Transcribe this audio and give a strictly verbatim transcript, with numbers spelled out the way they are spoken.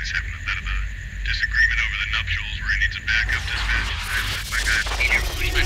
He's having a bit of a disagreement over the nuptials where he needs a backup dispatch. My guy.